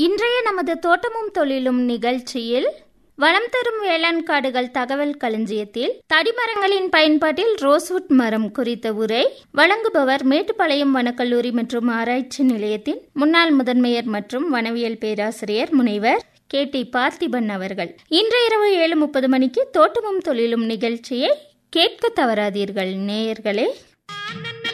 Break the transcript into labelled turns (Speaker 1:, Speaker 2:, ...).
Speaker 1: இன்றைய நமது தோட்டமும் தொழிலும் நிகழ்ச்சியில் வளம் தரும் வேளாண் காடுகள் தகவல் களஞ்சியத்தில் தடிமரங்களின் பயன்பாட்டில் ரோஸ்வுட் மரம் குறித்த உரை வழங்குபவர் மேட்டுப்பாளையம் வனக்கல்லூரி மற்றும் ஆராய்ச்சி நிலையத்தின் முன்னாள் முதன்மையர் மற்றும் வனவியல் பேராசிரியர் முனைவர் KT பார்த்திபன் அவர்கள். இன்று இரவு 7:30 மணிக்கு தோட்டமும் தொழிலும் நிகழ்ச்சியை கேட்க தவறாதீர்கள் நேயர்களே.